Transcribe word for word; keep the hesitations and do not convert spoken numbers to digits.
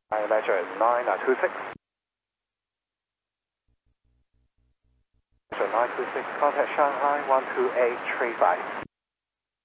I measure nine two six. Measure nine two six, contact Shanghai one two eight three five.